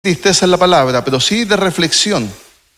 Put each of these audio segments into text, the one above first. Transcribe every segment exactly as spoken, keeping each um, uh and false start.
tristeza en la palabra, pero sí de reflexión.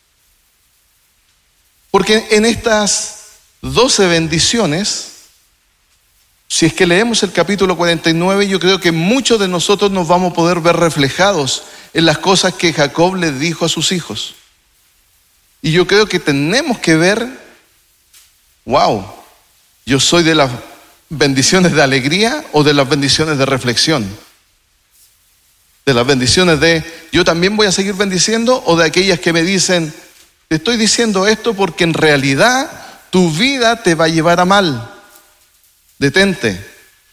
Porque en estas doce bendiciones, si es que leemos el capítulo cuarenta y nueve, yo creo que muchos de nosotros nos vamos a poder ver reflejados en las cosas que Jacob les dijo a sus hijos. Y yo creo que tenemos que ver, wow, yo soy de las bendiciones de alegría o de las bendiciones de reflexión. De las bendiciones de yo también voy a seguir bendiciendo, o de aquellas que me dicen, te estoy diciendo esto porque en realidad tu vida te va a llevar a mal. Detente.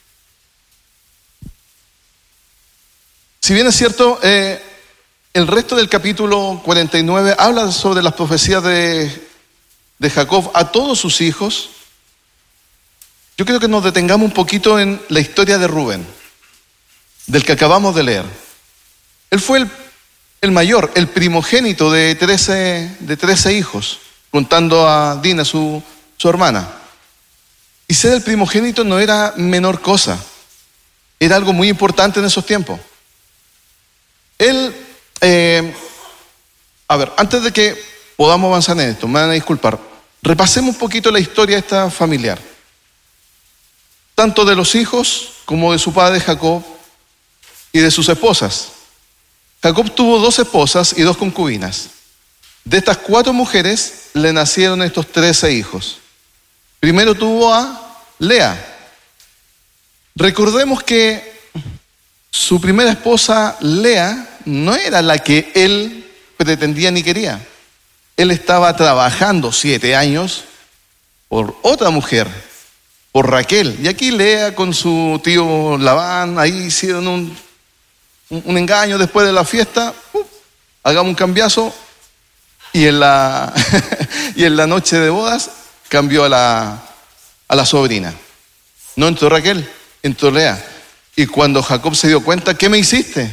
Si bien es cierto, eh, el resto del capítulo cuarenta y nueve habla sobre las profecías de, de Jacob a todos sus hijos. Yo creo que nos detengamos un poquito en la historia de Rubén, del que acabamos de leer. Él fue el, el mayor, el primogénito de trece, de trece hijos, contando a Dina, su, su hermana. Y ser el primogénito no era menor cosa, era algo muy importante en esos tiempos. Él, eh, a ver, antes de que podamos avanzar en esto, me van a disculpar, repasemos un poquito la historia esta familiar, tanto de los hijos como de su padre Jacob y de sus esposas. Jacob tuvo dos esposas y dos concubinas. De estas cuatro mujeres le nacieron estos trece hijos. Primero tuvo a Lea. Recordemos que su primera esposa, Lea, no era la que él pretendía ni quería. Él estaba trabajando siete años por otra mujer, por Raquel. Y aquí Lea con su tío Labán, ahí hicieron un, un, un engaño después de la fiesta. Uh, hagamos un cambiazo. Y en la, y en la noche de bodas cambió a la, a la sobrina. No entró Raquel, entró Lea. Y cuando Jacob se dio cuenta, ¿qué me hiciste?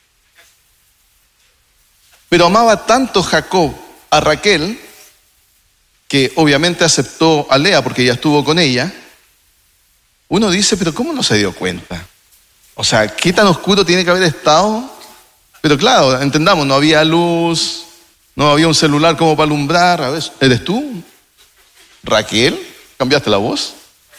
Pero amaba tanto Jacob a Raquel, que obviamente aceptó a Lea porque ya estuvo con ella. Uno dice, pero ¿cómo no se dio cuenta? O sea, ¿qué tan oscuro tiene que haber estado? Pero claro, entendamos, no había luz, no había un celular como para alumbrar. A ver, ¿eres tú? ¿Raquel? ¿Cambiaste la voz?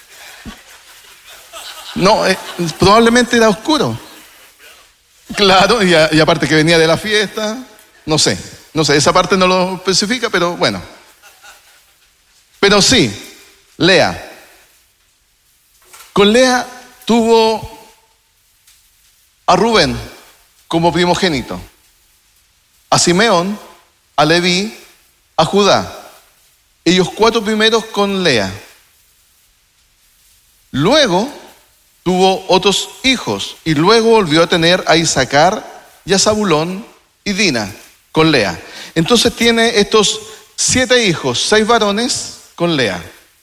No, eh, probablemente era oscuro. Claro, y, a, y aparte que venía de la fiesta, no sé, no sé, esa parte no lo especifica, pero bueno. Pero sí, Lea. Con Lea tuvo a Rubén como primogénito, a Simeón, a Leví, a Judá. Ellos cuatro primeros con Lea. Luego tuvo otros hijos y luego volvió a tener a Isaacar y a Zabulón y Dina con Lea. Entonces tiene estos siete hijos, seis varones con Lea.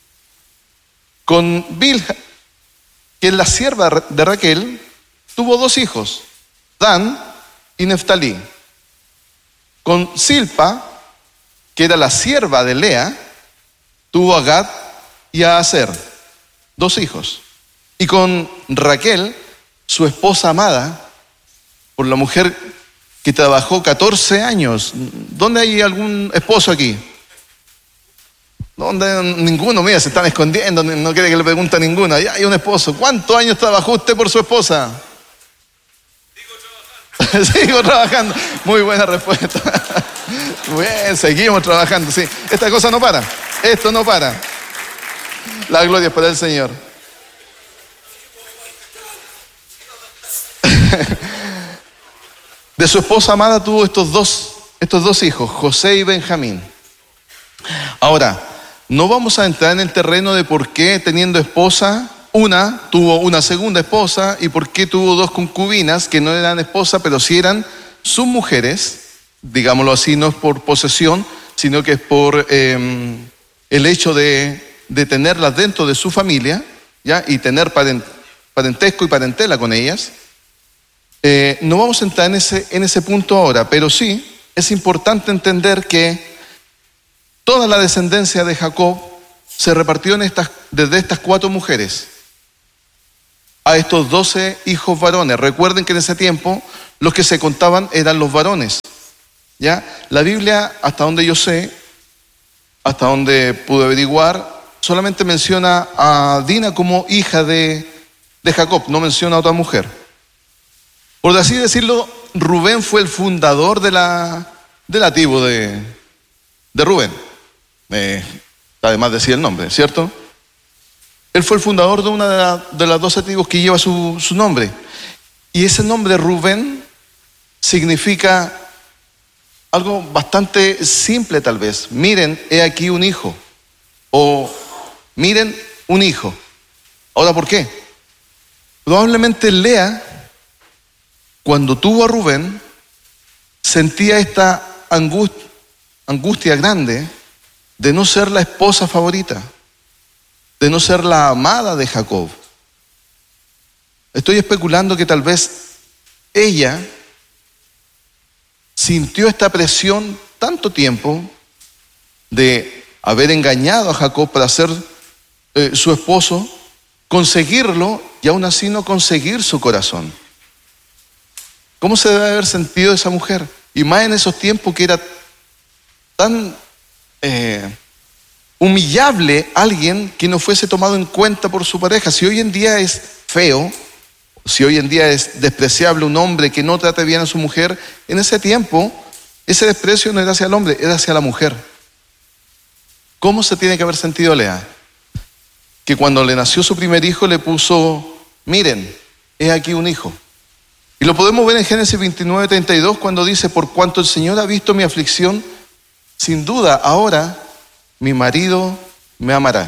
Con Bilha, que es la sierva de Raquel, tuvo dos hijos, Dan y Neftalí. Con Silpa, que era la sierva de Lea, tuvo a Gad y a Aser, dos hijos. Y con Raquel, su esposa amada, por la mujer que trabajó catorce años. ¿Dónde hay algún esposo aquí? ¿Dónde? Ninguno, mira, se están escondiendo, no quiere que le pregunte a ninguno. Ya hay un esposo. ¿Cuántos años trabajó usted por su esposa? Sigo trabajando. Sigo trabajando. Muy buena respuesta. Bien, seguimos trabajando, sí. Esta cosa no para. Esto no para. La gloria es para el Señor. De su esposa amada tuvo estos dos, estos dos hijos, José y Benjamín. Ahora, no vamos a entrar en el terreno de por qué teniendo esposa, una tuvo una segunda esposa y por qué tuvo dos concubinas que no eran esposas, pero sí eran sus mujeres, digámoslo así, no es por posesión, sino que es por eh, el hecho de, de tenerlas dentro de su familia, ¿ya? Y tener parent, parentesco y parentela con ellas. Eh, no vamos a entrar en ese, en ese punto ahora, pero sí es importante entender que toda la descendencia de Jacob se repartió en estas, desde estas cuatro mujeres. a estos doce hijos varones. Recuerden que en ese tiempo los que se contaban eran los varones. ¿Ya? La Biblia, hasta donde yo sé, hasta donde pude averiguar, solamente menciona a Dina como hija de, de Jacob, no menciona a otra mujer. Por así decirlo, Rubén fue el fundador de la, de la tribu de, de Rubén. Eh, además decía el nombre, ¿cierto? Él fue el fundador de una de, la, de las doce tribus que lleva su, su nombre. Y ese nombre Rubén significa algo bastante simple tal vez. Miren, he aquí un hijo. O miren, un hijo. Ahora, ¿por qué? Probablemente Lea, cuando tuvo a Rubén, sentía esta angustia, angustia grande de no ser la esposa favorita, de no ser la amada de Jacob. Estoy especulando que tal vez ella sintió esta presión tanto tiempo de haber engañado a Jacob para ser eh, su esposo, conseguirlo y aún así no conseguir su corazón. ¿Cómo se debe haber sentido esa mujer? Y más en esos tiempos que era tan eh, humillable alguien que no fuese tomado en cuenta por su pareja. Si hoy en día es feo, si hoy en día es despreciable un hombre que no trate bien a su mujer, en ese tiempo ese desprecio no era hacia el hombre, era hacia la mujer. ¿Cómo se tiene que haber sentido Lea? Que cuando le nació su primer hijo le puso, miren, he aquí un hijo. Y lo podemos ver en Génesis veintinueve, treinta y dos, cuando dice, por cuanto el Señor ha visto mi aflicción, sin duda ahora mi marido me amará.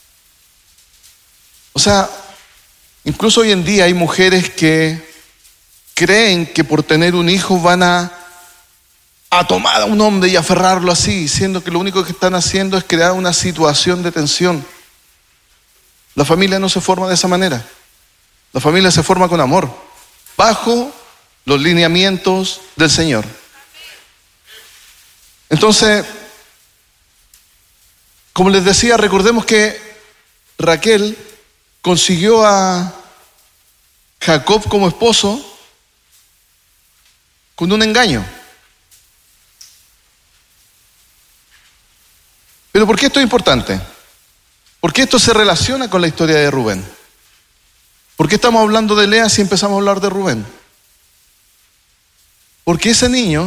O sea, incluso hoy en día hay mujeres que creen que por tener un hijo van a, a tomar a un hombre y aferrarlo así, siendo que lo único que están haciendo es crear una situación de tensión. La familia no se forma de esa manera. La familia se forma con amor, bajo los lineamientos del Señor. Entonces, como les decía, recordemos que Raquel consiguió a Jacob como esposo con un engaño. Pero ¿por qué esto es importante? Porque esto se relaciona con la historia de Rubén. ¿Por qué estamos hablando de Lea si empezamos a hablar de Rubén? Porque ese niño,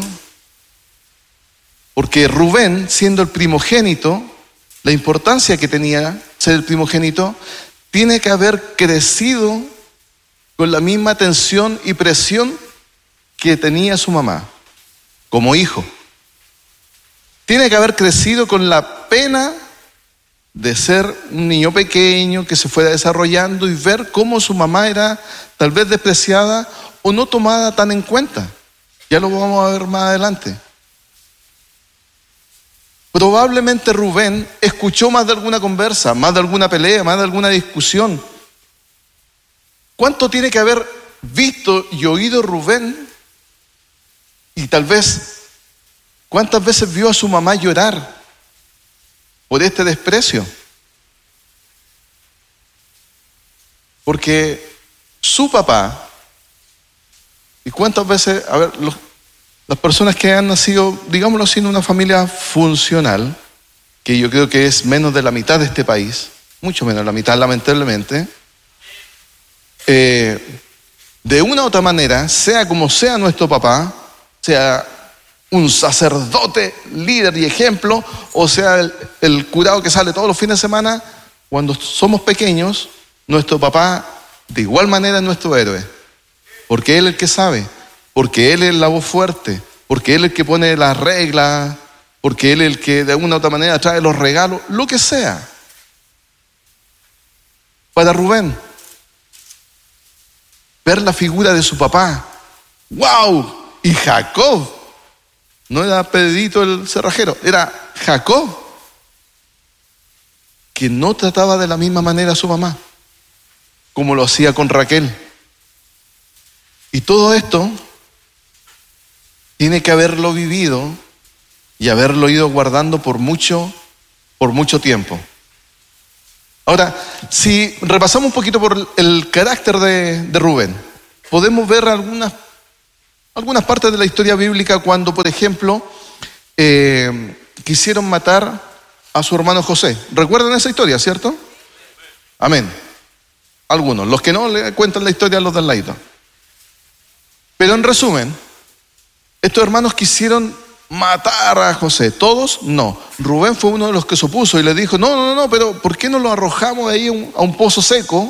porque Rubén, siendo el primogénito, la importancia que tenía ser el primogénito, tiene que haber crecido con la misma atención y presión que tenía su mamá, como hijo. Tiene que haber crecido con la pena de ser un niño pequeño que se fuera desarrollando y ver cómo su mamá era tal vez despreciada o no tomada tan en cuenta. Ya lo vamos a ver más adelante. Probablemente Rubén escuchó más de alguna conversa, más de alguna pelea, más de alguna discusión. ¿Cuánto tiene que haber visto y oído Rubén? Y tal vez, ¿cuántas veces vio a su mamá llorar por este desprecio? Porque su papá, y cuántas veces, a ver, los, las personas que han nacido, digámoslo así, en una familia funcional, que yo creo que es menos de la mitad de este país, mucho menos de la mitad, lamentablemente, eh, de una u otra manera, sea como sea nuestro papá, sea un sacerdote, líder y ejemplo, o sea el, el curado que sale todos los fines de semana, cuando somos pequeños, nuestro papá de igual manera es nuestro héroe, porque él es el que sabe, porque él es la voz fuerte, porque él es el que pone las reglas, porque él es el que de alguna u otra manera trae los regalos, lo que sea. Para Rubén, ver la figura de su papá, ¡wow! Y Jacob, no era Pedrito el cerrajero, era Jacob, que no trataba de la misma manera a su mamá, como lo hacía con Raquel. Y todo esto tiene que haberlo vivido y haberlo ido guardando por mucho, por mucho tiempo. Ahora, si repasamos un poquito por el carácter de, de Rubén, podemos ver algunas, algunas partes de la historia bíblica cuando, por ejemplo, eh, quisieron matar a su hermano José. ¿Recuerdan esa historia, cierto? Amén. Algunos. Los que no, le cuentan la historia a los del ladito. Pero en resumen, estos hermanos quisieron matar a José. ¿Todos? No. Rubén fue uno de los que se opuso y le dijo, no, no, no, pero ¿por qué no lo arrojamos ahí a un, a un pozo seco?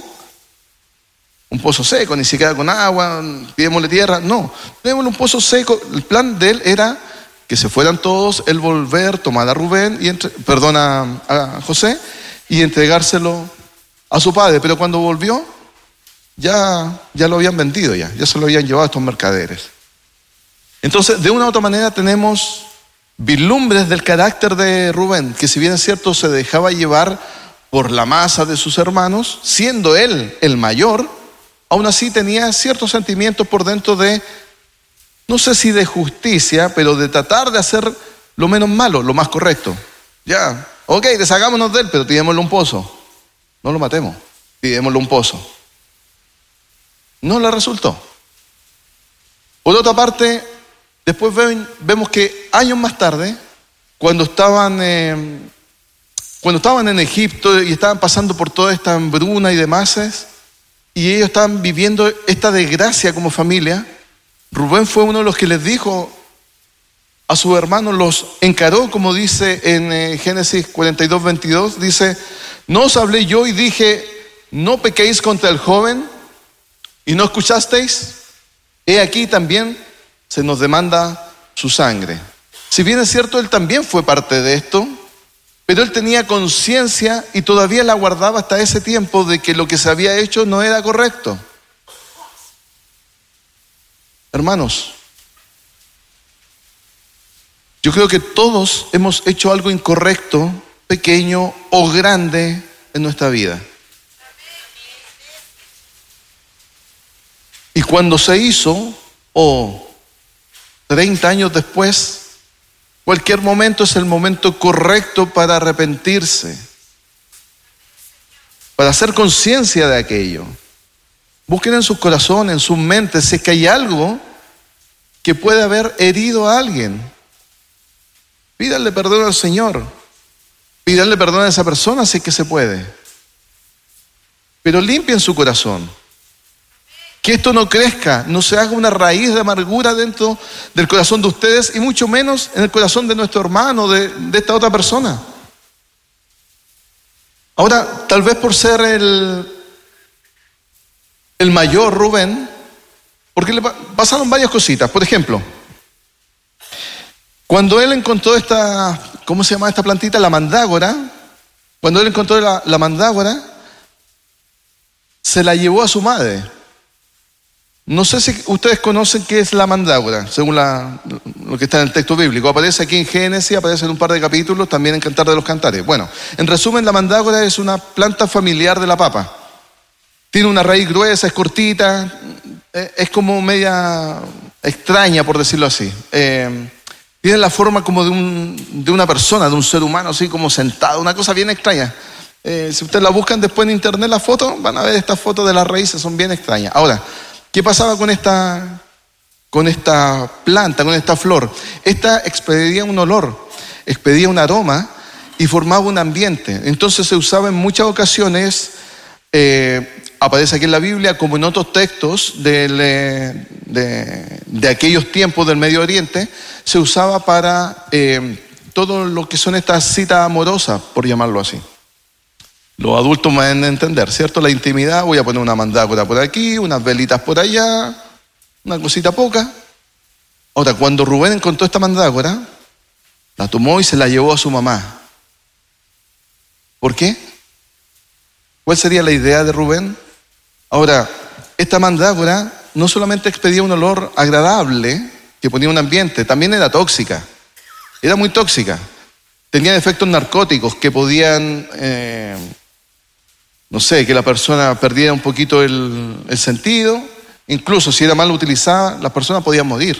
Un pozo seco, ni siquiera con agua, pidémosle tierra. No, démosle un pozo seco. El plan de él era que se fueran todos, él volver, tomar a Rubén, y entre, perdón, a, a José, y entregárselo a su padre. Pero cuando volvió, ya, ya lo habían vendido, ya, ya se lo habían llevado a estos mercaderes. Entonces, de una u otra manera tenemos vislumbres del carácter de Rubén, que si bien es cierto se dejaba llevar por la masa de sus hermanos, siendo él el mayor, aún así tenía ciertos sentimientos por dentro de, no sé si de justicia, pero de tratar de hacer lo menos malo, lo más correcto. Ya, ok, deshagámonos de él, pero tirémosle un pozo. No lo matemos, tirémosle un pozo. No le resultó. Por otra parte, después ven, vemos que años más tarde, cuando estaban, eh, cuando estaban en Egipto y estaban pasando por toda esta hambruna y demás, y ellos estaban viviendo esta desgracia como familia, Rubén fue uno de los que les dijo a sus hermanos, los encaró, como dice en eh, Génesis cuarenta y dos, veintidós, dice, no os hablé yo y dije, no pequéis contra el joven y no escuchasteis, he aquí también se nos demanda su sangre. Si bien es cierto, él también fue parte de esto, pero él tenía conciencia y todavía la guardaba hasta ese tiempo de que lo que se había hecho no era correcto. Hermanos, yo creo que todos hemos hecho algo incorrecto, pequeño o grande en nuestra vida. Y cuando se hizo, o treinta años después, cualquier momento es el momento correcto para arrepentirse, para hacer conciencia de aquello. Busquen en sus corazones, en sus mentes, si es que hay algo que puede haber herido a alguien. Pídanle perdón al Señor. Pídanle perdón a esa persona si es que se puede. Pero limpien su corazón. Que esto no crezca, no se haga una raíz de amargura dentro del corazón de ustedes y mucho menos en el corazón de nuestro hermano, de, de esta otra persona. Ahora, tal vez por ser el, el mayor Rubén, porque le pasaron varias cositas. Por ejemplo, cuando él encontró esta, ¿cómo se llama esta plantita? La mandrágora. Cuando él encontró la, la mandrágora, se la llevó a su madre. No sé si ustedes conocen qué es la mandrágora, según la, lo que está en el texto bíblico. Aparece aquí en Génesis, aparece en un par de capítulos, también en Cantar de los Cantares. Bueno, en resumen, la mandrágora es una planta familiar de la papa. Tiene una raíz gruesa, es cortita, es como media extraña, por decirlo así. Eh, tiene la forma como de, un, de una persona, de un ser humano, así como sentado, una cosa bien extraña. Eh, si ustedes la buscan después en internet, la foto, van a ver estas fotos de las raíces, son bien extrañas. Ahora, ¿qué pasaba con esta, con esta planta, con esta flor? Esta expedía un olor, expedía un aroma y formaba un ambiente. Entonces se usaba en muchas ocasiones, eh, aparece aquí en la Biblia como en otros textos del, de, de aquellos tiempos del Medio Oriente, se usaba para eh, todo lo que son estas citas amorosas, por llamarlo así. Los adultos me van a entender, ¿cierto? La intimidad, voy a poner una mandrágora por aquí, unas velitas por allá, una cosita poca. Ahora, cuando Rubén encontró esta mandrágora, la tomó y se la llevó a su mamá. ¿Por qué? ¿Cuál sería la idea de Rubén? Ahora, esta mandrágora no solamente expedía un olor agradable, que ponía un ambiente, también era tóxica. Era muy tóxica. Tenía efectos narcóticos que podían... Eh, No sé, que la persona perdiera un poquito el, el sentido. Incluso si era mal utilizada, las personas podían morir.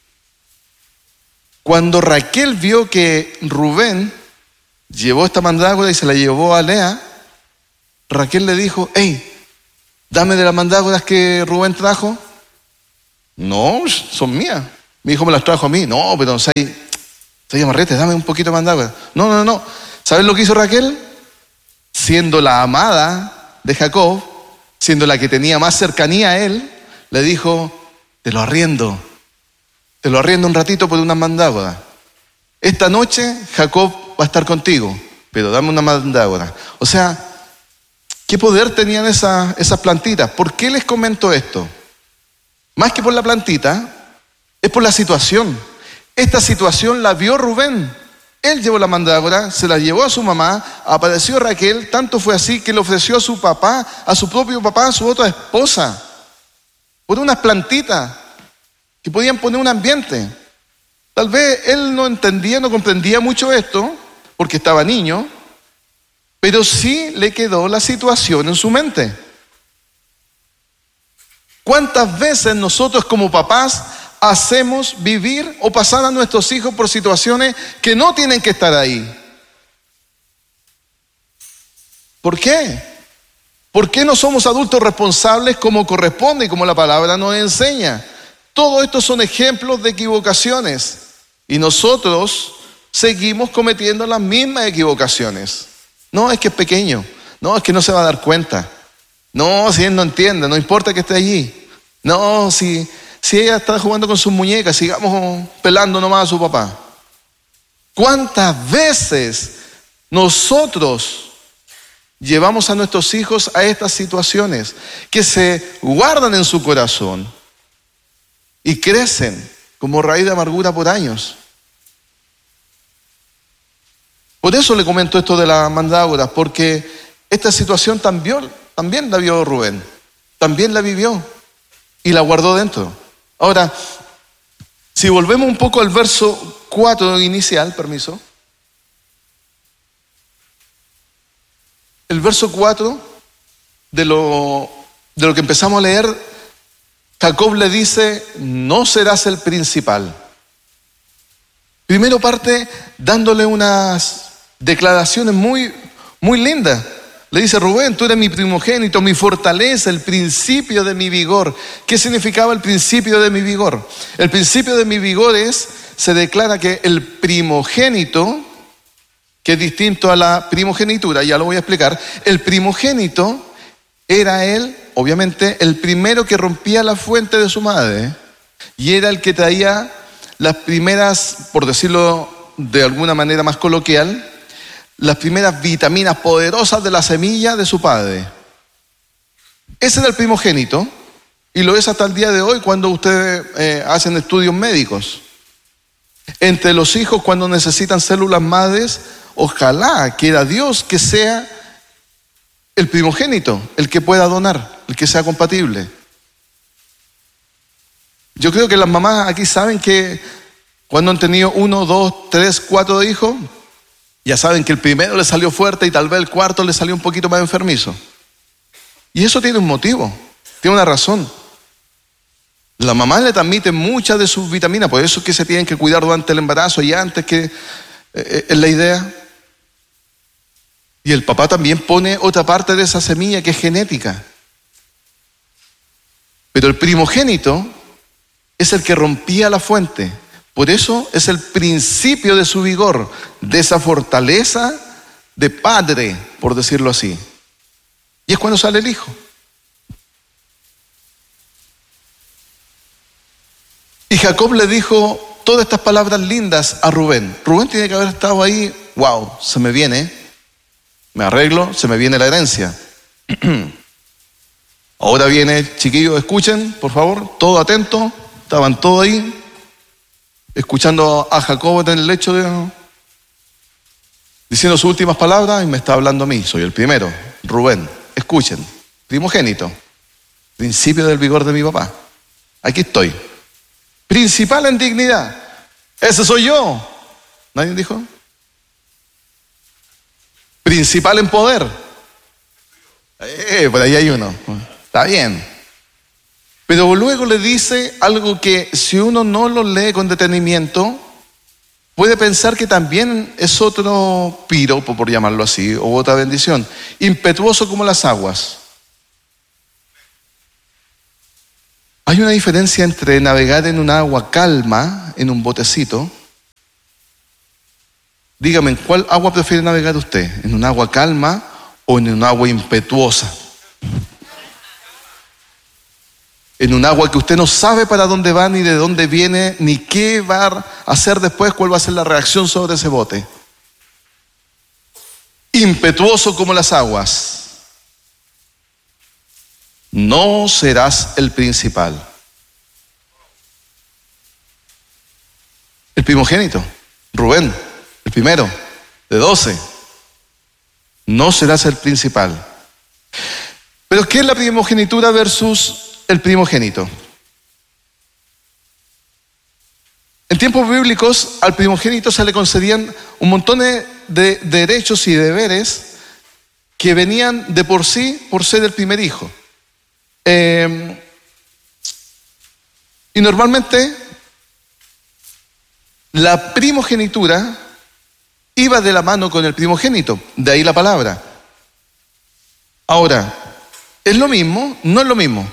Cuando Raquel vio que Rubén llevó esta mandrágora y se la llevó a Lea, Raquel le dijo, hey, dame de las mandrágoras que Rubén trajo. No, son mías. Mi hijo me las trajo a mí. No, pero se amarrete, dame un poquito de mandrágoras. No, no, no. ¿Sabes lo que hizo Raquel? Siendo la amada de Jacob, siendo la que tenía más cercanía a él, le dijo, te lo arriendo, te lo arriendo un ratito por unas mandrágoras. Esta noche Jacob va a estar contigo, pero dame una mandrágora. O sea, ¿qué poder tenían esas, esas plantitas? ¿Por qué les comento esto? Más que por la plantita, es por la situación. Esta situación la vio Rubén. Él llevó la mandrágora, se la llevó a su mamá, apareció Raquel, tanto fue así que le ofreció a su papá, a su propio papá, a su otra esposa, por unas plantitas que podían poner un ambiente. Tal vez él no entendía, no comprendía mucho esto, porque estaba niño, pero sí le quedó la situación en su mente. ¿Cuántas veces nosotros como papás hacemos vivir o pasar a nuestros hijos por situaciones que no tienen que estar ahí? ¿Por qué? ¿Por qué no somos adultos responsables como corresponde y como la palabra nos enseña? Todo esto son ejemplos de equivocaciones y nosotros seguimos cometiendo las mismas equivocaciones. No, es que es pequeño. No, es que no se va a dar cuenta. No, si él no entiende, no importa que esté allí. No, si... Si ella está jugando con sus muñecas, sigamos pelando nomás a su papá. ¿Cuántas veces nosotros llevamos a nuestros hijos a estas situaciones que se guardan en su corazón y crecen como raíz de amargura por años? Por eso le comento esto de la mandrágora, porque esta situación también, también la vio Rubén, también la vivió y la guardó dentro. Ahora, si volvemos un poco al verso cuatro inicial, permiso. El verso cuatro de lo, de lo que empezamos a leer, Jacob le dice, no serás el principal. Primero parte dándole unas declaraciones muy, muy lindas. Le dice, Rubén, tú eres mi primogénito, mi fortaleza, el principio de mi vigor. ¿Qué significaba el principio de mi vigor? El principio de mi vigor es, se declara que el primogénito, que es distinto a la primogenitura, ya lo voy a explicar, el primogénito era él, obviamente, el primero que rompía la fuente de su madre y era el que traía las primeras, por decirlo de alguna manera más coloquial, las primeras vitaminas poderosas de la semilla de su padre. Ese era el primogénito y lo es hasta el día de hoy cuando ustedes eh, hacen estudios médicos. Entre los hijos cuando necesitan células madres, ojalá quiera Dios que sea el primogénito, el que pueda donar, el que sea compatible. Yo creo que las mamás aquí saben que cuando han tenido uno, dos, tres, cuatro hijos, ya saben que el primero le salió fuerte y tal vez el cuarto le salió un poquito más enfermizo. Y eso tiene un motivo, tiene una razón. La mamá le transmite muchas de sus vitaminas, por eso es que se tienen que cuidar durante el embarazo y antes, que eh, es la idea. Y el papá también pone otra parte de esa semilla que es genética. Pero el primogénito es el que rompía la fuente. Por eso es el principio de su vigor, de esa fortaleza de padre, por decirlo así. Y es cuando sale el hijo. Y Jacob le dijo todas estas palabras lindas a Rubén. Rubén tiene que haber estado ahí, wow, se me viene, me arreglo, se me viene la herencia. Ahora viene, chiquillos, escuchen, por favor, todo atento, estaban todos ahí, escuchando a Jacob en el lecho de, diciendo sus últimas palabras y me está hablando a mí, soy el primero, Rubén, escuchen, primogénito, principio del vigor de mi papá, aquí estoy, principal en dignidad, ese soy yo, ¿nadie dijo? Principal en poder, eh, por ahí hay uno, está bien. Pero luego le dice algo que si uno no lo lee con detenimiento, puede pensar que también es otro piropo, por llamarlo así, o otra bendición. Impetuoso como las aguas. Hay una diferencia entre navegar en un agua calma, en un botecito. Dígame, ¿en cuál agua prefiere navegar usted? ¿En un agua calma o en un agua impetuosa? En un agua que usted no sabe para dónde va, ni de dónde viene, ni qué va a hacer después, cuál va a ser la reacción sobre ese bote. Impetuoso como las aguas. No serás el principal. El primogénito, Rubén, el primero, de doce. No serás el principal. Pero ¿qué es la primogenitura versus el primogénito? En tiempos bíblicos al primogénito se le concedían un montón de, de derechos y deberes que venían de por sí por ser el primer hijo. Eh, y normalmente la primogenitura iba de la mano con el primogénito, de ahí la palabra. Ahora, ¿es lo mismo? No es lo mismo.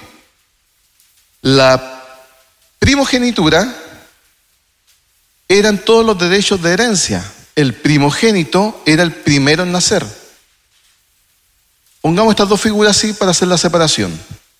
La primogenitura eran todos los derechos de herencia. El primogénito era el primero en nacer. Pongamos estas dos figuras así para hacer la separación.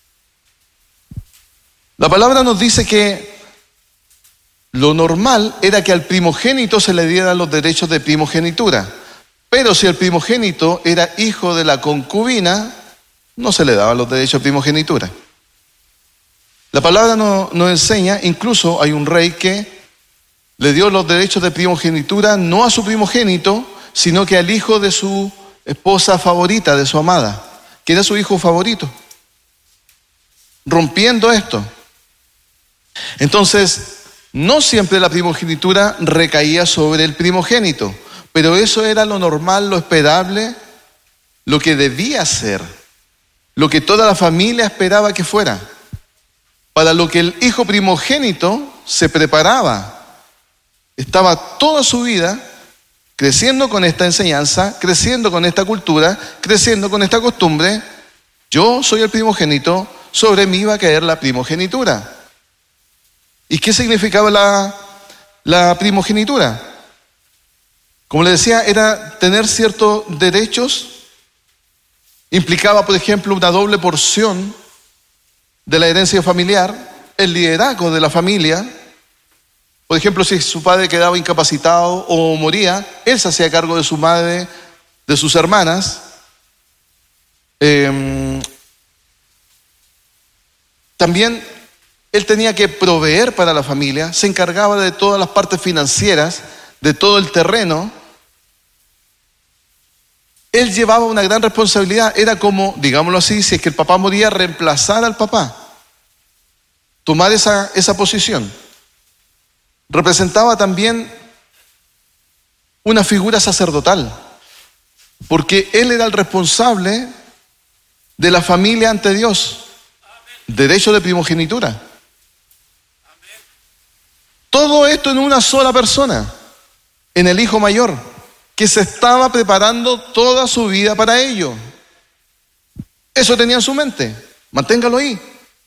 La palabra nos dice que lo normal era que al primogénito se le dieran los derechos de primogenitura, pero si el primogénito era hijo de la concubina, no se le daban los derechos de primogenitura. La palabra nos, nos enseña, incluso hay un rey que le dio los derechos de primogenitura no a su primogénito, sino que al hijo de su esposa favorita, de su amada, que era su hijo favorito, rompiendo esto. Entonces, no siempre la primogenitura recaía sobre el primogénito, pero eso era lo normal, lo esperable, lo que debía ser, lo que toda la familia esperaba que fuera, para lo que el hijo primogénito se preparaba. Estaba toda su vida creciendo con esta enseñanza, creciendo con esta cultura, creciendo con esta costumbre. Yo soy el primogénito, sobre mí va a caer la primogenitura. ¿Y qué significaba la, la primogenitura? Como le decía, era tener ciertos derechos. Implicaba, por ejemplo, una doble porción de la herencia familiar, el liderazgo de la familia. Por ejemplo, si su padre quedaba incapacitado o moría, él se hacía cargo de su madre, de sus hermanas. Eh, también él tenía que proveer para la familia, se encargaba de todas las partes financieras, de todo el terreno. Él llevaba una gran responsabilidad, era como, digámoslo así, si es que el papá moría, reemplazar al papá, tomar esa, esa posición. Representaba también una figura sacerdotal, porque él era el responsable de la familia ante Dios, derecho de primogenitura. Todo esto en una sola persona, en el hijo mayor, que se estaba preparando toda su vida para ello. Eso tenía en su mente, manténgalo ahí.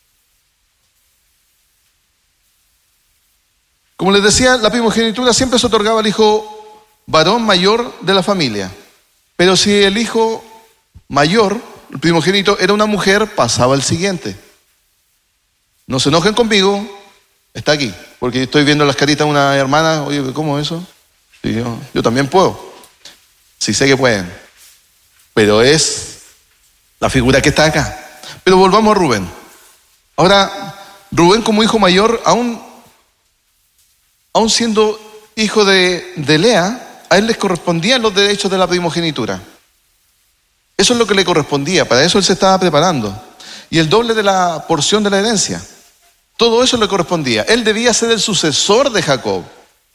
Como les decía, la primogenitura siempre se otorgaba al hijo varón mayor de la familia. Pero si el hijo mayor, el primogénito, era una mujer, pasaba al siguiente. No se enojen conmigo, está aquí. Porque estoy viendo las caritas de una hermana. Oye, ¿cómo es eso? Sí, yo, yo también puedo. Sí sé que pueden. Pero es la figura que está acá. Pero volvamos a Rubén. Ahora, Rubén como hijo mayor, aún, aún siendo hijo de, de Lea, a él les correspondían los derechos de la primogenitura. Eso es lo que le correspondía. Para eso él se estaba preparando. Y el doble de la porción de la herencia. Todo eso le correspondía. Él debía ser el sucesor de Jacob.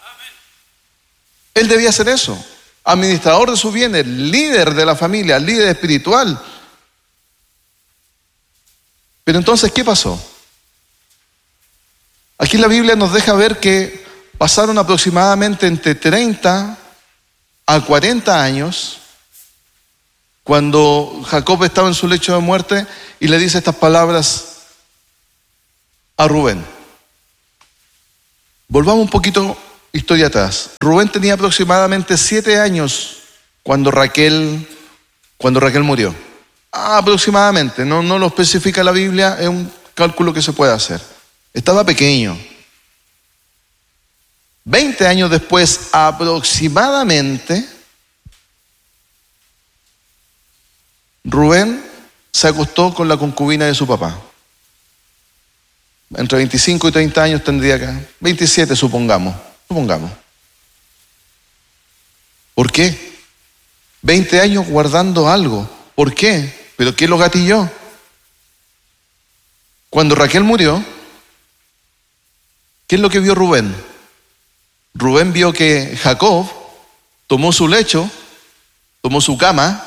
Él debía ser eso. Administrador de sus bienes, líder de la familia, líder espiritual. Pero entonces, ¿qué pasó? Aquí la Biblia nos deja ver que pasaron aproximadamente entre treinta a cuarenta años cuando Jacob estaba en su lecho de muerte y le dice estas palabras a Rubén. Volvamos un poquito historia atrás. Rubén tenía aproximadamente siete años cuando Raquel, cuando Raquel murió. Ah, aproximadamente, no, no lo especifica la Biblia, es un cálculo que se puede hacer. Estaba pequeño. Veinte años después, aproximadamente, Rubén se acostó con la concubina de su papá. Entre veinticinco y treinta años tendría acá. veintisiete, supongamos. Supongamos. ¿Por qué? veinte años guardando algo. ¿Por qué? ¿Pero qué lo gatilló? Cuando Raquel murió, ¿qué es lo que vio Rubén? Rubén vio que Jacob tomó su lecho, tomó su cama.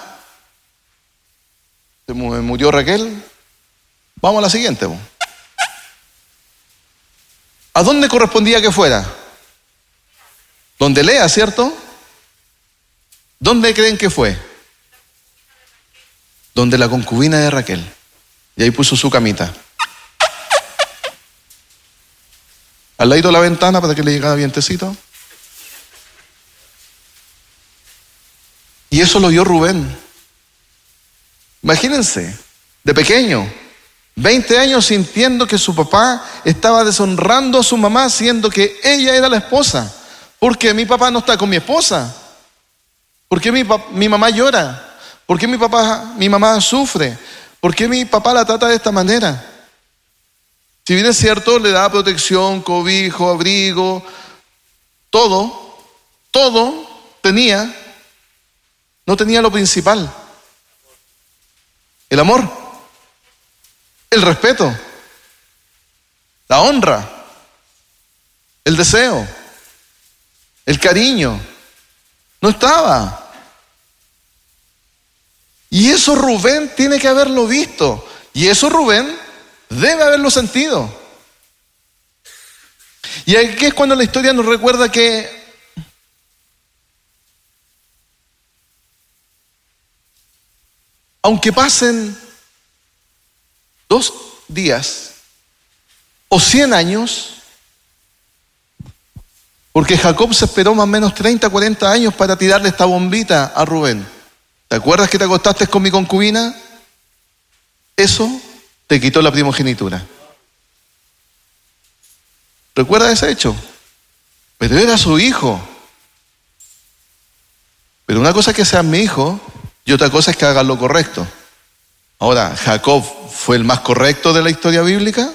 Se murió Raquel. Vamos a la siguiente. ¿A dónde correspondía que fuera? Donde Lea, ¿cierto? ¿Dónde creen que fue? Donde la concubina de Raquel. Y ahí puso su camita. Al lado de la ventana para que le llegara vientecito. Y eso lo vio Rubén. Imagínense, de pequeño, veinte años sintiendo que su papá estaba deshonrando a su mamá, siendo que ella era la esposa. ¿Por qué mi papá no está con mi esposa? ¿Por qué mi, mi mamá llora? ¿Por qué mi papá, mi mamá sufre? ¿Por qué mi papá la trata de esta manera? Si bien es cierto, le da protección, cobijo, abrigo, todo, todo tenía, no tenía lo principal. El amor, el respeto, la honra, el deseo, el cariño. No estaba. Y eso Rubén tiene que haberlo visto. Y eso Rubén debe haberlo sentido. Y aquí es cuando la historia nos recuerda que aunque pasen dos días o cien años, porque Jacob se esperó más o menos treinta, cuarenta años para tirarle esta bombita a Rubén. ¿Te acuerdas que te acostaste con mi concubina? Eso te quitó la primogenitura. ¿Recuerdas ese hecho? Pero era su hijo. Pero una cosa es que sea mi hijo y otra cosa es que haga lo correcto. Ahora, ¿Jacob fue el más correcto de la historia bíblica?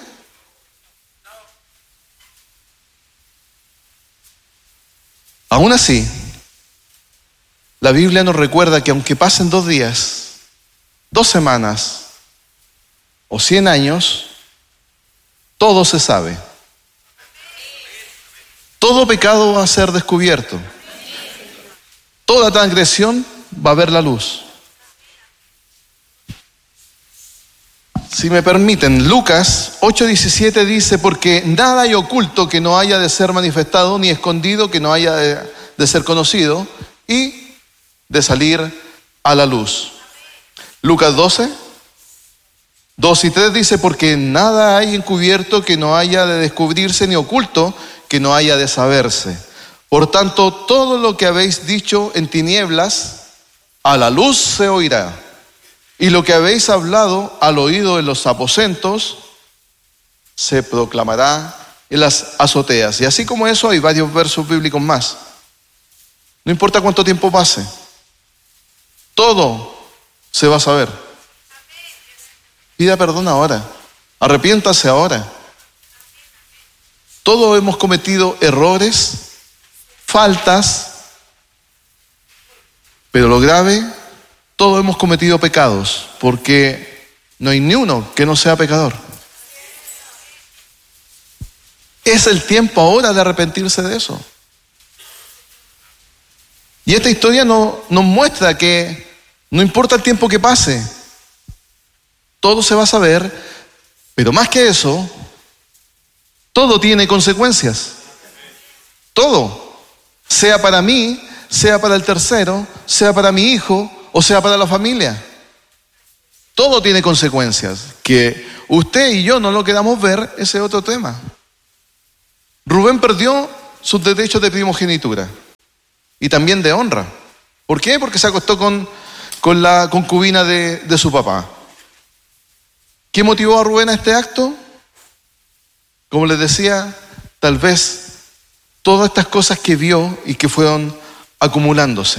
Aún así, la Biblia nos recuerda que aunque pasen dos días, dos semanas o cien años, todo se sabe. Todo pecado va a ser descubierto. Toda transgresión va a ver la luz. Si me permiten, Lucas ocho diecisiete dice, porque nada hay oculto que no haya de ser manifestado, ni escondido que no haya de, de ser conocido y de salir a la luz. Lucas doce, dos y tres dice, porque nada hay encubierto que no haya de descubrirse, ni oculto que no haya de saberse. Por tanto, todo lo que habéis dicho en tinieblas, a la luz se oirá. Y lo que habéis hablado al oído en los aposentos, se proclamará en las azoteas. Y así como eso, hay varios versos bíblicos más. No importa cuánto tiempo pase, todo se va a saber. Pida perdón ahora, arrepiéntase ahora. Todos hemos cometido errores, faltas, pero lo grave, todos hemos cometido pecados, porque no hay ni uno que no sea pecador. Es el tiempo ahora de arrepentirse de eso. Y esta historia no, nos muestra que no importa el tiempo que pase, todo se va a saber, pero más que eso, todo tiene consecuencias. Todo. Sea para mí, sea para el tercero, sea para mi hijo o sea para la familia. Todo tiene consecuencias. Que usted y yo no lo queramos ver, ese es otro tema. Rubén perdió sus derechos de primogenitura y también de honra. ¿Por qué? Porque se acostó con, con la concubina de, de su papá. ¿Qué motivó a Rubén a este acto? Como les decía, tal vez todas estas cosas que vio y que fueron acumulándose.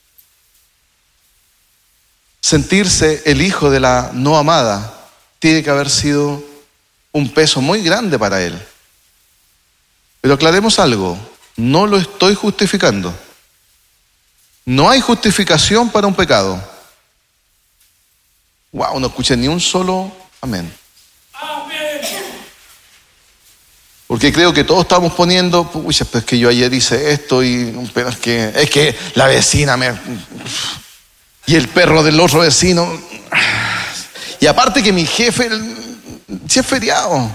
Sentirse el hijo de la no amada tiene que haber sido un peso muy grande para él. Pero aclaremos algo, no lo estoy justificando. No hay justificación para un pecado. Wow, no escuché ni un solo amén. Porque creo que todos estamos poniendo, pucha, pues es que yo ayer hice esto y pero es que es que la vecina me y el perro del otro vecino. Y aparte que mi jefe, si es feriado.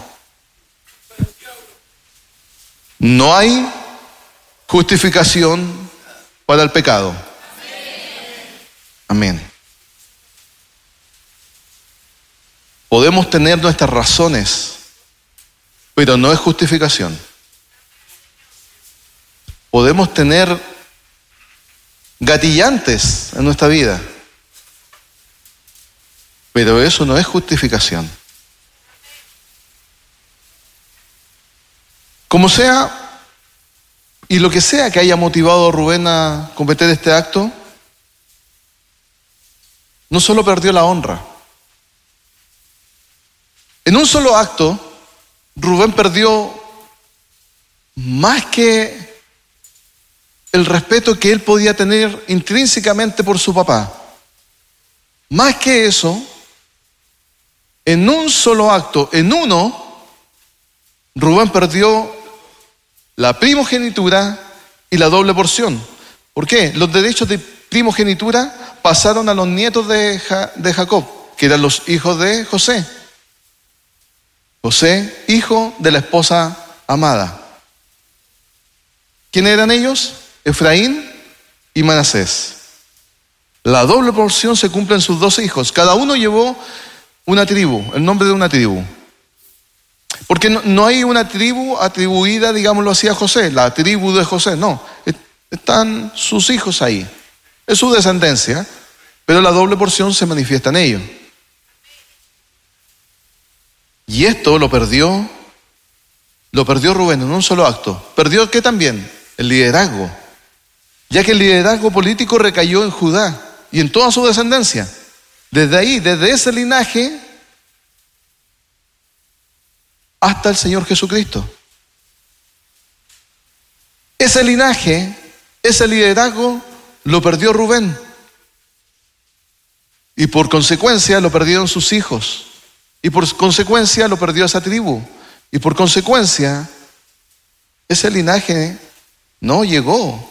No hay justificación para el pecado. Amén. Podemos tener nuestras razones, pero no es justificación. Podemos tener gatillantes en nuestra vida, pero eso no es justificación. Como sea, y lo que sea que haya motivado a Rubén a cometer este acto, no solo perdió la honra. En un solo acto, Rubén perdió más que el respeto que él podía tener intrínsecamente por su papá. Más que eso, en un solo acto, en uno, Rubén perdió la primogenitura y la doble porción. ¿Por qué? Los derechos de primogenitura pasaron a los nietos de, ja- de Jacob, que eran los hijos de José. José, hijo de la esposa amada. ¿Quiénes eran ellos? Efraín y Manasés. La doble porción se cumple en sus dos hijos. Cada uno llevó una tribu, el nombre de una tribu. Porque no, no hay una tribu atribuida, digámoslo así, a José, la tribu de José, no. Están sus hijos ahí. Es su descendencia, pero la doble porción se manifiesta en ellos. Y esto lo perdió, lo perdió Rubén en un solo acto. ¿Perdió qué también? El liderazgo. Ya que el liderazgo político recayó en Judá y en toda su descendencia. Desde ahí, desde ese linaje, hasta el Señor Jesucristo. Ese linaje, ese liderazgo, lo perdió Rubén. Y por consecuencia lo perdieron sus hijos. Y por consecuencia lo perdió esa tribu. Y por consecuencia, ese linaje no llegó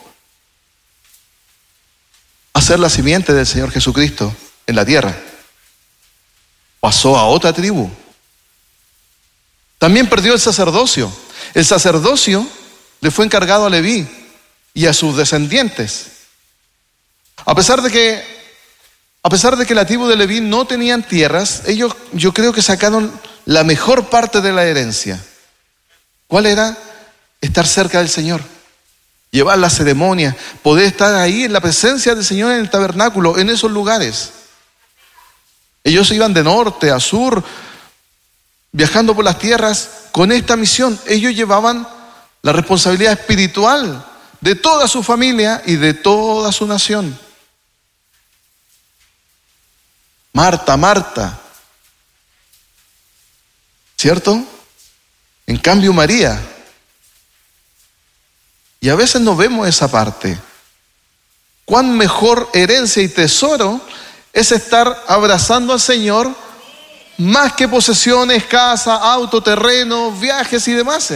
a ser la simiente del Señor Jesucristo en la tierra. Pasó a otra tribu. También perdió el sacerdocio. El sacerdocio le fue encargado a Leví y a sus descendientes. A pesar de que A pesar de que la tribu de Leví no tenían tierras, ellos yo creo que sacaron la mejor parte de la herencia. ¿Cuál era? Estar cerca del Señor, llevar la ceremonia, poder estar ahí en la presencia del Señor en el tabernáculo, en esos lugares. Ellos iban de norte a sur, viajando por las tierras con esta misión. Ellos llevaban la responsabilidad espiritual de toda su familia y de toda su nación. Marta, Marta, ¿cierto? En cambio María, y a veces no vemos esa parte. Cuán mejor herencia y tesoro es estar abrazando al Señor más que posesiones, casa, auto, terreno, viajes y demás.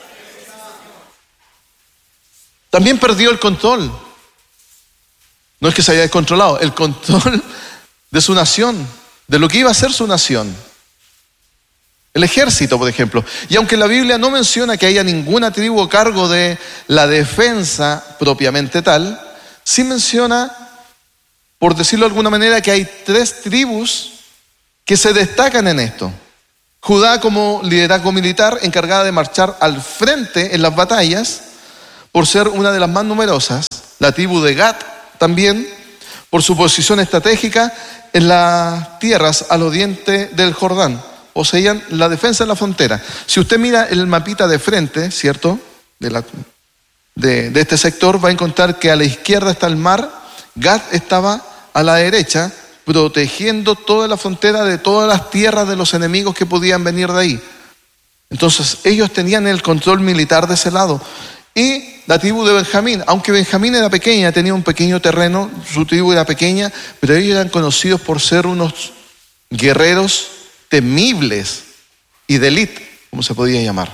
También perdió el control. No es que se haya descontrolado, el control de su nación, de lo que iba a ser su nación. el ejército, por ejemplo. Y aunque la Biblia no menciona que haya ninguna tribu a cargo de la defensa propiamente tal, sí menciona, por decirlo de alguna manera, que hay tres tribus que se destacan en esto. Judá como liderazgo militar, encargada de marchar al frente en las batallas, por ser una de las más numerosas. La tribu de Gad también, por su posición estratégica en las tierras al oriente del Jordán. Poseían la defensa de la frontera. Si usted mira el mapita de frente, ¿cierto? De, la, de, de este sector, va a encontrar que a la izquierda está el mar. Gad estaba a la derecha, protegiendo toda la frontera de todas las tierras de los enemigos que podían venir de ahí. Entonces ellos tenían el control militar de ese lado. Y la tribu de Benjamín, aunque Benjamín era pequeña, tenía un pequeño terreno, su tribu era pequeña, pero ellos eran conocidos por ser unos guerreros temibles y de élite, como se podía llamar.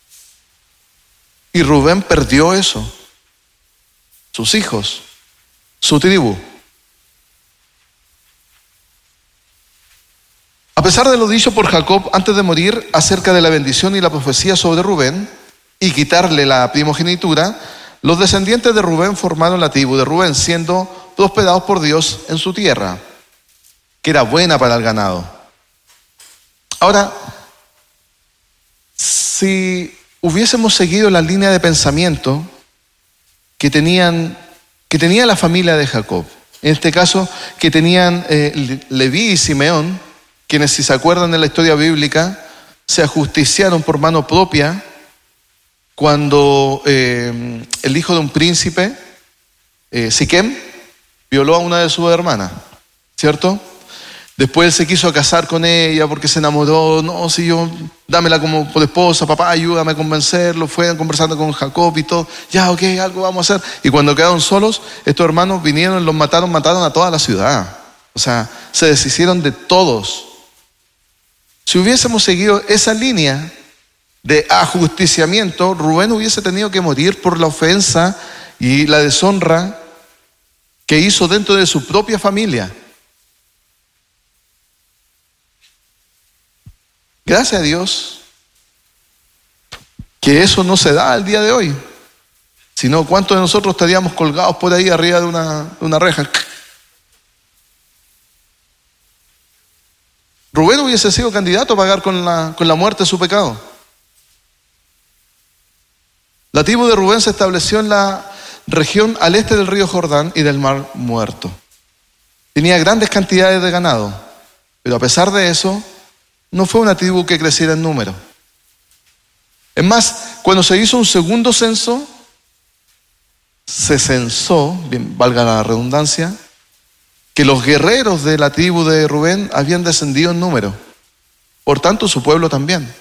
Y Rubén perdió eso, sus hijos, su tribu. A pesar de lo dicho por Jacob antes de morir acerca de la bendición y la profecía sobre Rubén y quitarle la primogenitura, los descendientes de Rubén formaron la tribu de Rubén, siendo prosperados por Dios en su tierra, que era buena para el ganado. Ahora, si hubiésemos seguido la línea de pensamiento que tenían, que tenía la familia de Jacob, en este caso que tenían eh, Leví y Simeón, quienes, si se acuerdan de la historia bíblica, se ajusticiaron por mano propia cuando eh, el hijo de un príncipe, eh, Siquem, violó a una de sus hermanas, ¿cierto? Después él se quiso casar con ella porque se enamoró. No, si yo, dámela como por esposa, papá, ayúdame a convencerlo. Fueron conversando con Jacob y todo. Ya, ok, algo vamos a hacer. Y cuando quedaron solos, estos hermanos vinieron, los mataron, mataron a toda la ciudad. O sea, se deshicieron de todos. Si hubiésemos seguido esa línea de ajusticiamiento, Rubén hubiese tenido que morir por la ofensa y la deshonra que hizo dentro de su propia familia. Gracias a Dios que eso no se da al día de hoy. Si no, ¿cuántos de nosotros estaríamos colgados por ahí arriba de una, de una reja? Rubén hubiese sido candidato a pagar con la, con la muerte su pecado. La tribu de Rubén se estableció en la región al este del río Jordán y del Mar Muerto. Tenía grandes cantidades de ganado, pero a pesar de eso, no fue una tribu que creciera en número. Es más, cuando se hizo un segundo censo, se censó, bien, valga la redundancia, que los guerreros de la tribu de Rubén habían descendido en número. Por tanto, su pueblo también.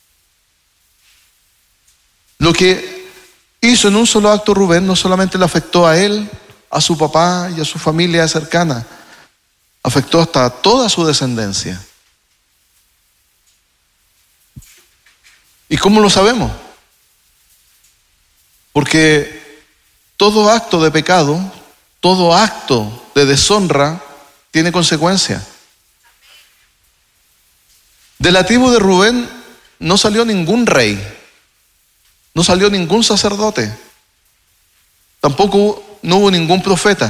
Lo que hizo en un solo acto Rubén no solamente le afectó a él, a su papá y a su familia cercana, afectó hasta toda su descendencia. ¿Y cómo lo sabemos? Porque todo acto de pecado, todo acto de deshonra tiene consecuencias. De la tribu de Rubén no salió ningún rey, no salió ningún sacerdote, tampoco no hubo ningún profeta.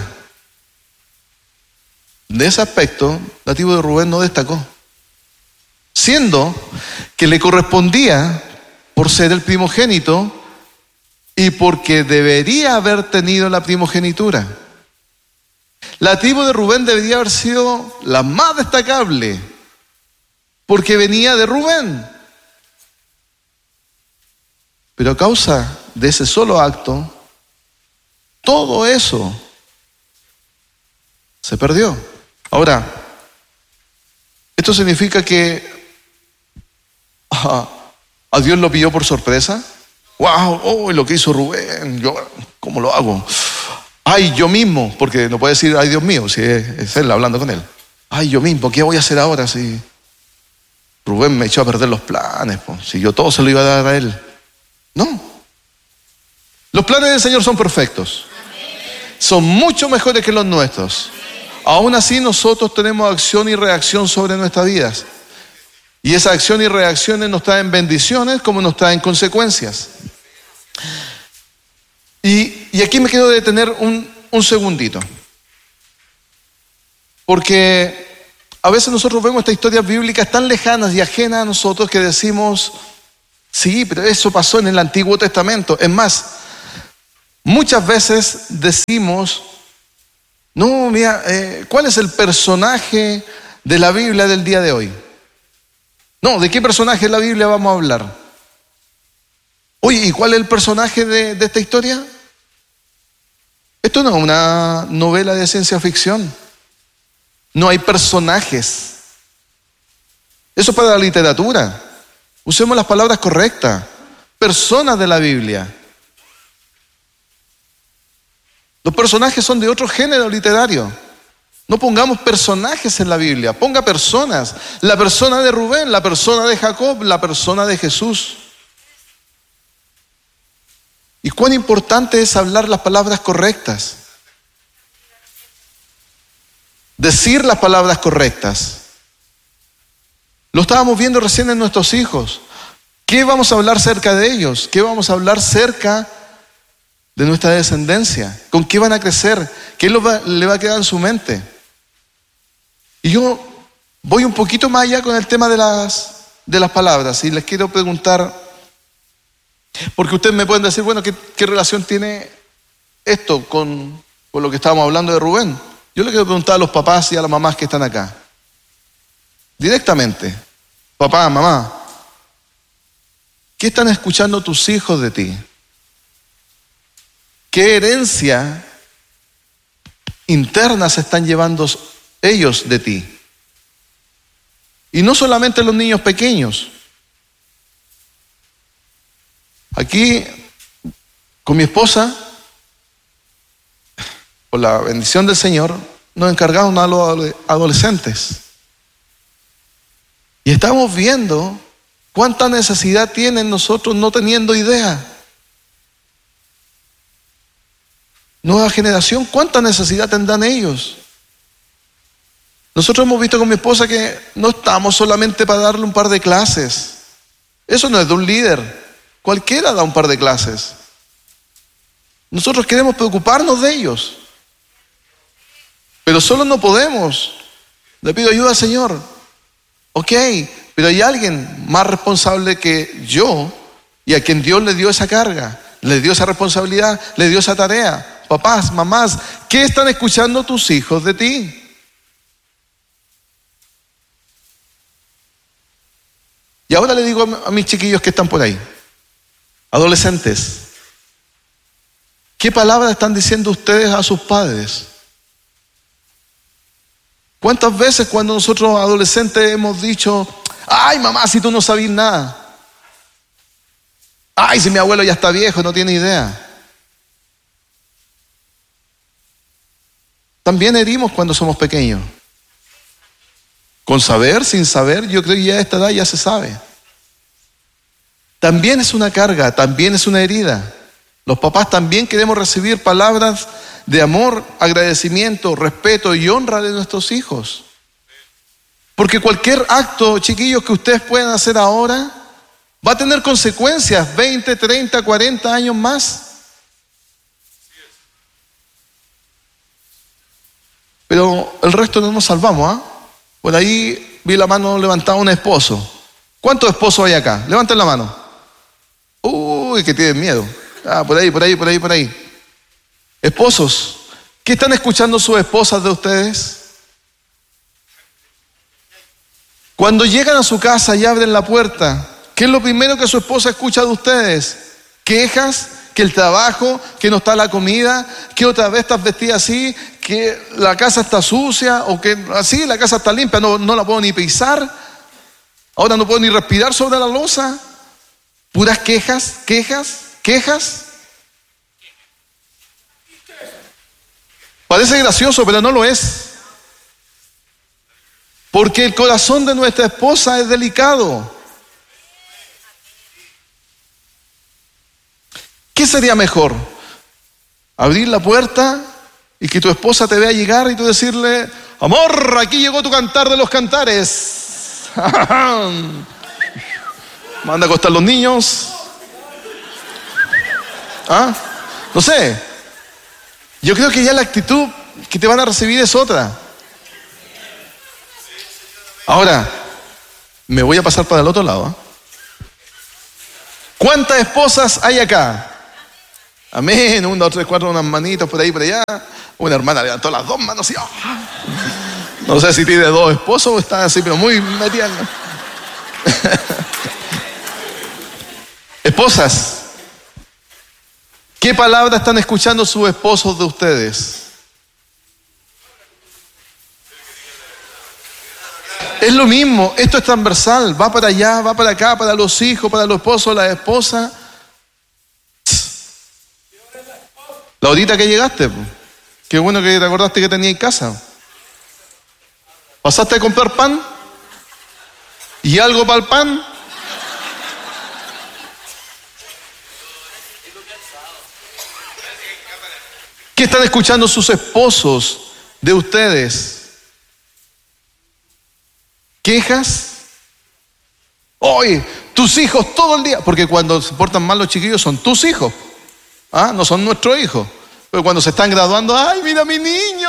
De ese aspecto, la tribu de Rubén no destacó, siendo que le correspondía por ser el primogénito y porque debería haber tenido la primogenitura. La tribu de Rubén debería haber sido la más destacable, porque venía de Rubén. Pero a causa de ese solo acto, todo eso se perdió. Ahora, esto significa que ah, a Dios lo pilló por sorpresa. ¡Wow! ¡Oh, lo que hizo Rubén! Yo, ¿cómo lo hago? ¡Ay, yo mismo! Porque no puede decir, ¡ay, Dios mío! Si es, es él hablando con él. ¡Ay, yo mismo! ¿Qué voy a hacer ahora si Rubén me echó a perder los planes? Pues, si yo todo se lo iba a dar a él. No. Los planes del Señor son perfectos. Son mucho mejores que los nuestros. Aún así nosotros tenemos acción y reacción sobre nuestras vidas. Y esas acciones y reacciones nos traen bendiciones como nos traen consecuencias. Y, y aquí me quiero detener un, un segundito. Porque a veces nosotros vemos estas historias bíblicas tan lejanas y ajenas a nosotros que decimos, sí, pero eso pasó en el Antiguo Testamento. Es más, muchas veces decimos, no, mira, eh, ¿cuál es el personaje de la Biblia del día de hoy? No, ¿de qué personaje de la Biblia vamos a hablar? Oye, ¿y cuál es el personaje de, de esta historia? Esto no es una novela de ciencia ficción. No hay personajes. Eso es para la literatura. Usemos las palabras correctas. Personas de la Biblia. Los personajes son de otro género literario. No pongamos personajes en la Biblia, ponga personas. La persona de Rubén, la persona de Jacob, la persona de Jesús. Y cuán importante es hablar las palabras correctas. Decir las palabras correctas. Lo estábamos viendo recién en nuestros hijos. ¿Qué vamos a hablar cerca de ellos? ¿Qué vamos a hablar cerca de nuestra descendencia? ¿Con qué van a crecer? ¿Qué le va a quedar en su mente? Y yo voy un poquito más allá con el tema de las, de las palabras y les quiero preguntar, porque ustedes me pueden decir, bueno, ¿qué, qué relación tiene esto con, con lo que estábamos hablando de Rubén? Yo le quiero preguntar a los papás y a las mamás que están acá. Directamente. Papá, mamá, ¿qué están escuchando tus hijos de ti? ¿Qué herencia interna se están llevando ellos de ti? Y no solamente los niños pequeños. Aquí, con mi esposa, por la bendición del Señor, nos encargamos a los adolescentes. Y estamos viendo cuánta necesidad tienen nosotros no teniendo idea. Nueva generación, ¿cuánta necesidad tendrán ellos? Nosotros hemos visto con mi esposa que no estamos solamente para darle un par de clases. Eso no es de un líder. Cualquiera da un par de clases. Nosotros queremos preocuparnos de ellos. Pero solo no podemos. Le pido ayuda al Señor. Ok, pero hay alguien más responsable que yo y a quien Dios le dio esa carga, le dio esa responsabilidad, le dio esa tarea. Papás, mamás, ¿qué están escuchando tus hijos de ti? Y ahora le digo a mis chiquillos que están por ahí, adolescentes, ¿qué palabras están diciendo ustedes a sus padres? ¿Cuántas veces cuando nosotros adolescentes hemos dicho, ay mamá, si tú no sabes nada? Ay, si mi abuelo ya está viejo, no tiene idea. También herimos cuando somos pequeños. Con saber, sin saber, yo creo que ya a esta edad ya se sabe. También es una carga, también es una herida. Los papás también queremos recibir palabras de amor, agradecimiento, respeto y honra de nuestros hijos. Porque cualquier acto, chiquillos, que ustedes puedan hacer ahora, va a tener consecuencias veinte, treinta, cuarenta años más. Pero el resto no nos salvamos, ¿ah? ¿eh? Por ahí vi la mano levantada un esposo. ¿Cuántos esposos hay acá? Levanten la mano. Uy, que tienen miedo. Ah, por ahí, por ahí, por ahí, por ahí. Esposos, ¿qué están escuchando sus esposas de ustedes? Cuando llegan a su casa y abren la puerta, ¿qué es lo primero que su esposa escucha de ustedes? ¿Quejas? ¿Que el trabajo? ¿Que no está la comida? ¿Que otra vez estás vestida así? ¿Que la casa está sucia? ¿O que así la casa está limpia? No, no la puedo ni pisar. Ahora no puedo ni respirar sobre la losa. Puras quejas, quejas, quejas. Parece gracioso, pero no lo es. Porque el corazón de nuestra esposa es delicado. ¿Qué sería mejor? Abrir la puerta y que tu esposa te vea llegar y tú decirle, amor, aquí llegó tu cantar de los cantares. Manda a acostar los niños. ¿Ah? No sé. Yo creo que ya la actitud que te van a recibir es otra. Ahora, me voy a pasar para el otro lado. ¿eh? ¿Cuántas esposas hay acá? Amén. Una, dos, tres, cuatro, unas manitos por ahí, por allá. Una hermana levantó las dos manos y... ¡oh! No sé si tiene dos esposos o está así, pero muy metida. Esposas, ¿qué palabras están escuchando sus esposos de ustedes? Es lo mismo, esto es transversal, va para allá, va para acá, para los hijos, para los esposos, la esposa. La horita que llegaste, qué bueno que te acordaste que tenía en casa. ¿Pasaste a comprar pan? ¿Y algo para el pan? ¿Qué están escuchando sus esposos de ustedes? ¿Quejas? Oye, tus hijos todo el día, porque cuando se portan mal los chiquillos son tus hijos, ¿ah? No son nuestros hijos. Pero cuando se están graduando, ¡ay, mira mi niño!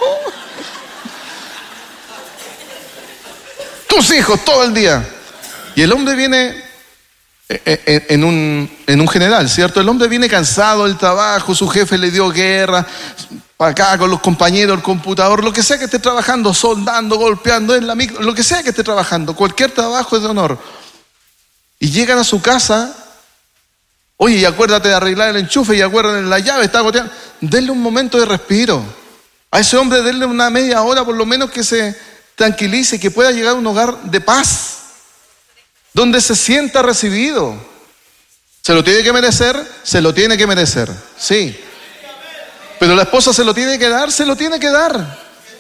Tus hijos todo el día. Y el hombre viene en un, en un general, ¿cierto? El hombre viene cansado del trabajo, su jefe le dio guerra, para acá con los compañeros, el computador, lo que sea que esté trabajando, soldando, golpeando, en la micro, lo que sea que esté trabajando, cualquier trabajo es de honor. Y llegan a su casa, oye, y acuérdate de arreglar el enchufe, y acuérdate de la llave, está goteando. Denle un momento de respiro. A ese hombre denle una media hora por lo menos que se tranquilice, que pueda llegar a un hogar de paz, donde se sienta recibido. ¿Se lo tiene que merecer? Se lo tiene que merecer, sí. Pero la esposa se lo tiene que dar, se lo tiene que dar.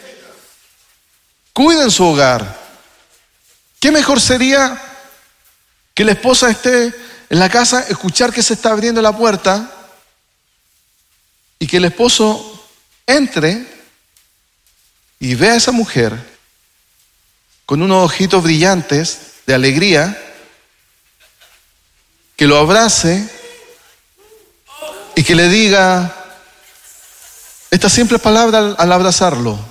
Cuiden su hogar. ¿Qué mejor sería que la esposa esté en la casa, escuchar que se está abriendo la puerta y que el esposo entre y vea a esa mujer con unos ojitos brillantes de alegría, que lo abrace y que le diga estas simples palabras al, al abrazarlo?